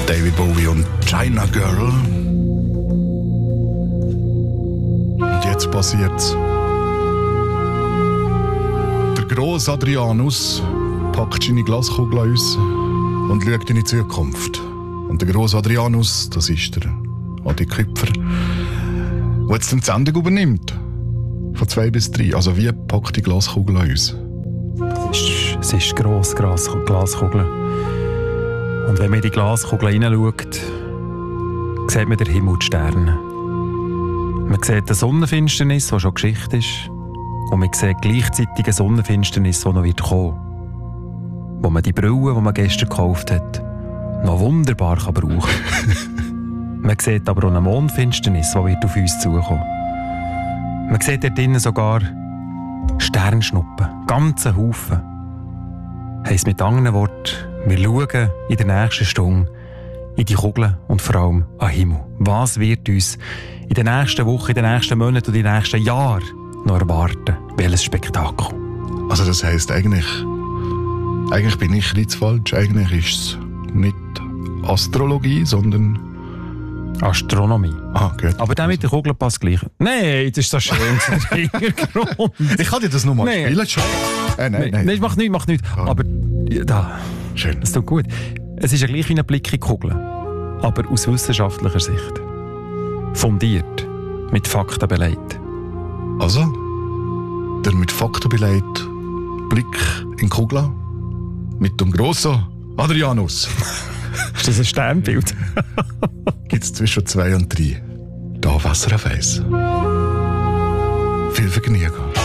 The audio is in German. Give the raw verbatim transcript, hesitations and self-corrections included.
David Bowie und China Girl. Und jetzt passiert's. Der grosse Adrianus packt seine Glaskugel an uns und schaut in die Zukunft. Und der grosse Adrianus, das ist der Adi Küpfer, der jetzt die Sendung übernimmt. Von zwei bis drei. Also wie packt die Glaskugel an uns? Es ist, es ist gross, gross Glaskugel. Und wenn man in die Glaskugel hineinschaut, sieht man den Himmel und die Sterne. Man sieht eine Sonnenfinsternis, die schon Geschichte ist. Und man sieht gleichzeitig eine Sonnenfinsternis, die noch wird kommen. Wo man die Brille, die man gestern gekauft hat, noch wunderbar kann brauchen kann. Man sieht aber auch eine Mondfinsternis, die wird auf uns zukommen. Man sieht dort drinnen sogar Sternschnuppen, ganze Haufen. Heisst mit anderen Worten, wir schauen in der nächsten Stunde in die Kugeln und vor allem an den Himmel. Was wird uns in den nächsten Wochen, in den nächsten Monaten und in den nächsten Jahren noch erwarten? Welches Spektakel? Also das heisst eigentlich, eigentlich bin ich nicht falsch. Eigentlich ist es nicht Astrologie, sondern Astronomie. Ah, gut. Aber der mit der Kugel passt gleich. Nein, das ist so schön. Hintergrund. Ich kann dir das nochmal Nee. spielen. Schon. Äh, nein, nein. Nein, mach nicht, mach nicht. Ah. Aber ja, da. Schön. Das tut gut. Es ist ja gleich wie ein Blick in die Kugel. Aber aus wissenschaftlicher Sicht. Fundiert. Mit Fakten beleidigt. Also, der mit Fakten belegte Blick in die Kugel mit dem grossen Adrianus. Ist das ein Sternbild? Gibt es zwischen zwei und drei. Da Wasser auf Eis. Viel Vergnügen.